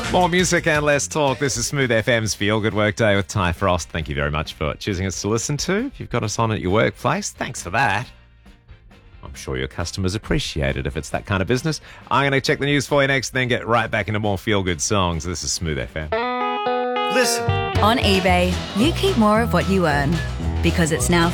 More music and less talk. This is Smooth FM's Feel Good Workday with Ty Frost. Thank you very much for choosing us to listen to. If you've got us on at your workplace, thanks for that. I'm sure your customers appreciate it if it's that kind of business. I'm going to check the news for you next, then get right back into more feel-good songs. This is Smooth FM. Listen. On eBay, you keep more of what you earn because it's now